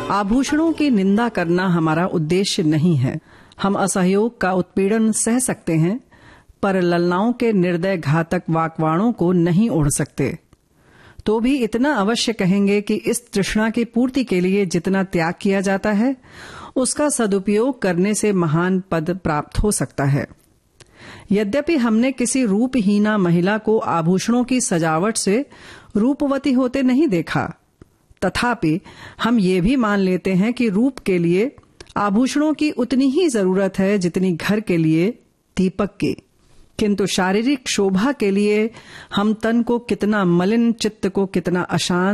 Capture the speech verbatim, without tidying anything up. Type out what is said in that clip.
आभूषणों की निंदा करना हमारा उद्देश्य नहीं है। हम असहयोग का उत्पीड़न सह सकते हैं, पर ललनाओं के निर्दय घातक वाकवाणों को नहीं ओढ़ सकते। तो भी इतना अवश्य कहेंगे कि इस तृष्णा की पूर्ति के लिए जितना त्याग किया जाता है, उसका सदुपयोग करने से महान पद प्राप्त हो सकता है। यद्यपि हमने किसी रूपहीना महिला को आभूषणों की सजावट से रूपवती होते नहीं देखा, तथापि हम ये भी मान लेते हैं कि रूप के लिए आभूषणों की उतनी ही जरूरत है जितनी घर के लिए दीपक की। किंतु शारीरिक शोभा के लिए हम तन को कितना मलिन, चित्त को कितना अशांत